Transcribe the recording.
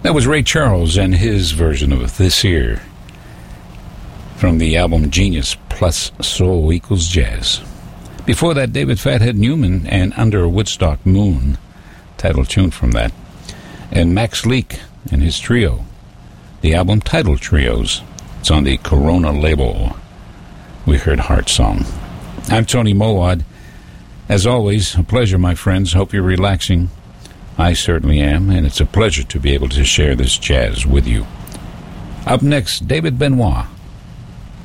That was Ray Charles and his version of This Here from the album Genius Plus Soul Equals Jazz. Before that, David Fathead Newman and Under a Woodstock Moon, title tune from that. And Max Leak and his trio, the album Title Trios. It's on the Corona label. We heard Heart Song. I'm Tony Mowad. As always, a pleasure, my friends. Hope you're relaxing. I certainly am, and it's a pleasure to be able to share this jazz with you. Up next, David Benoit